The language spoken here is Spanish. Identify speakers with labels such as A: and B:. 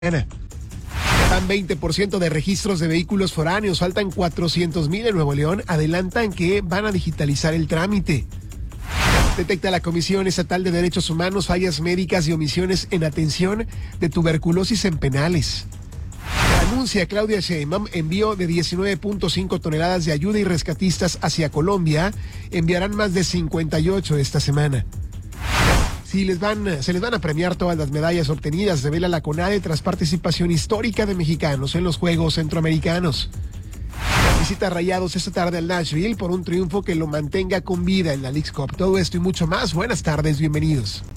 A: Faltan 20% de registros de vehículos foráneos, faltan 400,000 en Nuevo León. Adelantan que van a digitalizar el trámite. Detecta la Comisión Estatal de Derechos Humanos fallas médicas y omisiones en atención de tuberculosis en penales. Anuncia Claudia Sheinbaum envío de 19.5 toneladas de ayuda y rescatistas hacia Colombia. Enviarán más de 58 esta semana. Se les van a premiar todas las medallas obtenidas, revela la CONADE tras participación histórica de mexicanos en los Juegos Centroamericanos. Visita Rayados esta tarde al Nashville por un triunfo que lo mantenga con vida en la Leagues Cup. Todo esto y mucho más. Buenas tardes, bienvenidos.